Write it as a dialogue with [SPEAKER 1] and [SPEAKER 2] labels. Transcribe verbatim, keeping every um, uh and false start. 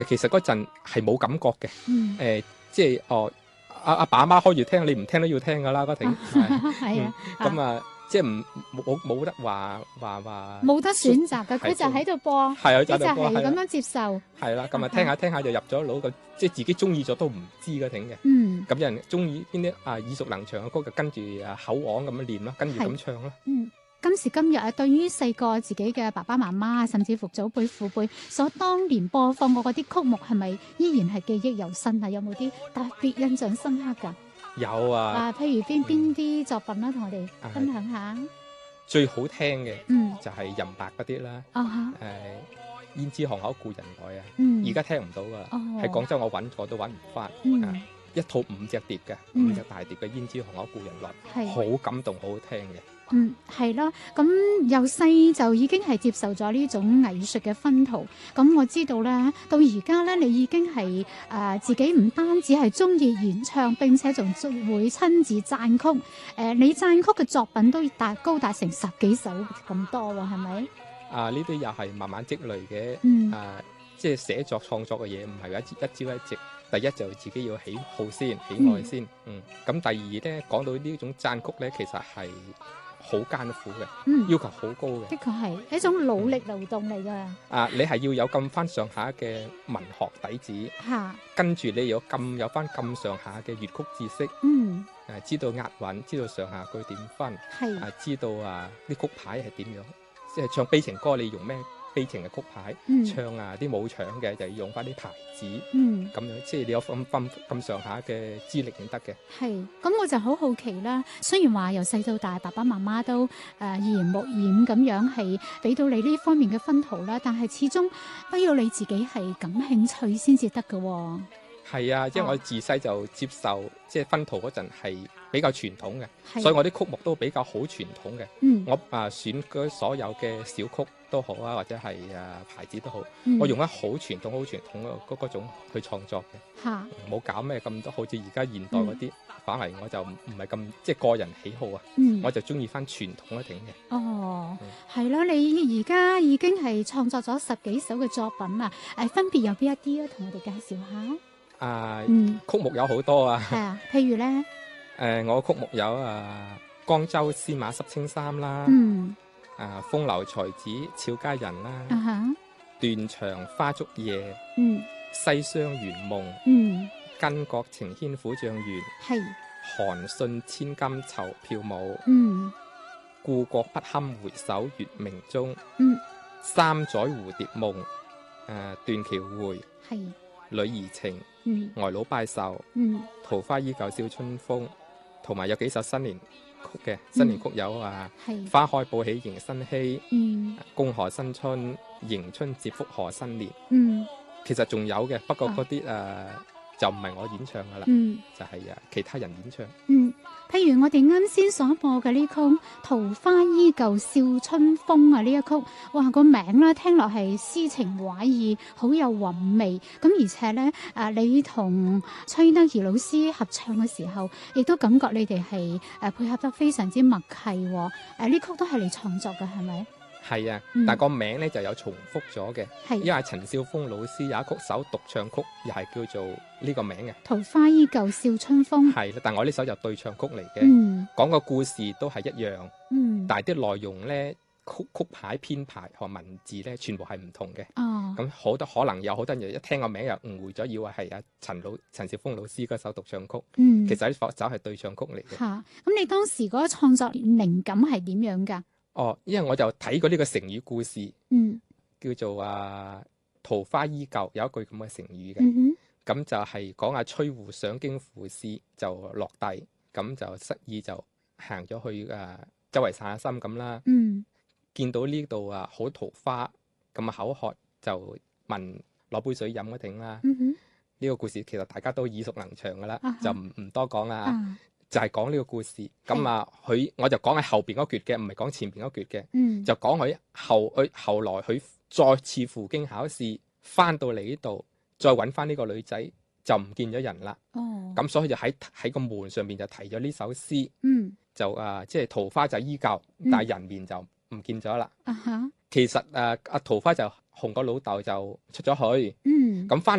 [SPEAKER 1] 其實嗰陣係冇感覺嘅，誒、
[SPEAKER 2] 嗯
[SPEAKER 1] 呃，即係哦，阿阿爸阿媽開住聽，你唔聽都要聽噶啦，嗰挺
[SPEAKER 2] 係啊，
[SPEAKER 1] 咁啊，即係唔冇冇得話話話
[SPEAKER 2] 冇得選擇嘅，佢就喺度播，
[SPEAKER 1] 係啊，
[SPEAKER 2] 你就
[SPEAKER 1] 就喺度播，
[SPEAKER 2] 係咁樣接受。
[SPEAKER 1] 係啦，咁啊聽下聽下就入咗腦，咁即係自己中意咗都唔知嗰挺嘅。
[SPEAKER 2] 嗯，
[SPEAKER 1] 咁有人中意邊啲啊耳熟能詳嘅歌，就跟住啊口簧咁樣念咯，跟住咁唱咯。
[SPEAKER 2] 嗯。今時今日啊，對於細個自己嘅爸爸媽媽，甚至乎祖輩父輩所當年播放過嗰啲曲目，係咪依然係記憶猶新啊？有冇啲特別印象深刻㗎？
[SPEAKER 1] 有啊，
[SPEAKER 2] 啊，譬如邊邊啲作品啦，同我哋分享下。
[SPEAKER 1] 最好聽嘅，
[SPEAKER 2] 嗯，
[SPEAKER 1] 就係任白嗰啲啦。
[SPEAKER 2] 啊哈，
[SPEAKER 1] 誒，胭脂巷口故人來啊，
[SPEAKER 2] 嗯，
[SPEAKER 1] 而家聽唔到㗎啦。喺廣州我揾過都揾唔翻。
[SPEAKER 2] 嗯，
[SPEAKER 1] 一套五隻碟嘅，五隻大碟嘅胭脂巷口故人來，好感動，好好聽嘅。
[SPEAKER 2] 嗯，係啦，咁由細就已經係接受咗呢種藝術嘅薰陶。咁我知道咧，到而家咧，你已經係誒、呃、自己唔單止係中意演唱，並且仲會親自讚曲。誒、呃，你讚曲嘅作品都達高達成十幾首咁多喎，係咪？
[SPEAKER 1] 啊，呢啲又係慢慢積累嘅。
[SPEAKER 2] 嗯，
[SPEAKER 1] 誒、啊，即係寫作創作嘅嘢，唔係一一朝一夕。第一就自己要喜好先，喜愛先。嗯，咁、嗯、第二咧，講到呢種讚曲咧，其實係好艱苦嘅，
[SPEAKER 2] 嗯，
[SPEAKER 1] 要求好高嘅，
[SPEAKER 2] 的確係一種努力勞動嚟㗎。
[SPEAKER 1] 啊，你係要有咁翻上下嘅文學底子，
[SPEAKER 2] 嚇，
[SPEAKER 1] 跟住你有咁有翻咁上下嘅粵曲知識，
[SPEAKER 2] 嗯，
[SPEAKER 1] 誒、啊，知道押韻，知道上下句點分，
[SPEAKER 2] 係，
[SPEAKER 1] 啊，知道啊啲曲牌係點樣，即係唱悲情歌，你用咩悲情嘅曲牌，
[SPEAKER 2] 嗯、
[SPEAKER 1] 唱啊啲冇搶嘅就要用翻啲牌子，
[SPEAKER 2] 嗯，
[SPEAKER 1] 咁樣即係你有咁咁咁上下嘅資歷先得嘅。
[SPEAKER 2] 係，咁我就好好奇啦。雖然話由細到大，爸爸媽媽都誒耳濡目染咁樣係俾到你呢方面嘅薰陶啦，但係始終都要你自己係感興趣先至得㗎喎。
[SPEAKER 1] 係啊，因為我自細就接受、哦、即係薰陶嗰陣係比較傳統嘅，所以我啲曲目都比較好傳統嘅。嗯，我啊選嗰所有嘅小曲都好啊，或者係啊牌子都好，嗯、我用得好傳統、好傳統嗰嗰種去創作嘅。嚇，冇搞咩咁多，好似而家現代嗰啲，嗯、反為我就唔唔係咁即係個人喜好啊。嗯，我就中意翻傳統一點嘅。哦，係啦、嗯，你而家已經係創作咗十幾首嘅作品啦。誒，分別有邊一啲啊？同我哋介紹下。啊，嗯、曲目有好多啊，係啊，譬如咧，誒、呃，我曲目有啊，江州司馬濕青衫啦，嗯，啊，風流才子俏佳人啦，啊哈，斷腸花燭夜，嗯，西廂圓夢，嗯，巾幗情牽虎將圓，係，韓信千金籌票舞，嗯，故國不堪回首月明中，嗯，三載蝴蝶夢，誒、呃，斷橋回，係。女兒情，嗯，呆佬拜壽，嗯，桃花依舊笑春風，同埋有幾首新年曲嘅，新年曲有啊，嗯、花開報喜迎新禧，嗯，恭賀新春，迎春接福賀新年，嗯，其實仲有嘅，不過嗰啲誒就唔係我演唱噶啦，嗯，就係啊其他人演唱，嗯，譬如我哋啱先所播嘅呢曲《桃花依舊笑春風》啊，呢一曲，哇個名咧聽落係詩情畫意，好有韻味。咁而且咧，誒你同崔德儀老師合唱嘅時候，亦都感覺你哋係誒配合得非常之默契。誒呢曲都係你創作嘅係咪？係啊，嗯、但個名咧就有重複咗嘅，係因為陳少峰老師有一曲首獨唱曲，又係叫做呢個名嘅《桃花依舊笑春風》。係啦，但我呢首就對唱曲嚟嘅，嗯、講個故事都係一樣，嗯、但係啲內容咧曲曲牌編排同文字咧全部係唔同嘅。哦，咁好多可能有好多人一聽個名又誤會咗，以為係阿陳老陳少峰老師嗰首獨唱曲。嗯，其實呢首係對唱曲嚟嘅。嚇、啊，咁你當時嗰個創作靈感係點樣㗎？哦，因為我就睇過呢個成語故事，嗯，叫做啊桃花依舊，有一句咁嘅成語嘅，咁、嗯、哼就係講阿崔護上京賦詩就落第，咁就失意就行咗去誒、啊、周圍散下心咁啦，嗯，見到呢度啊好桃花，咁啊口渴就問攞杯水飲嗰頂啦，呢、嗯、哼個故事其實大家都耳熟能詳噶啦，啊、哈就唔唔多講啦。啊就係講呢個故事，咁啊佢我就講喺後邊嗰橛嘅，唔係講前邊嗰橛嘅，嗯、就講佢後佢後來佢再次赴京考試，翻到嚟呢度再揾翻呢個女仔，就唔見咗人啦。哦，咁所以就喺喺個門上面就提咗呢首詩，嗯、就啊即係桃花就依舊，但係人面就唔見咗啦。啊哈、嗯，其實誒阿、啊、桃花就紅個老豆就出咗去，
[SPEAKER 2] 嗯，
[SPEAKER 1] 咁翻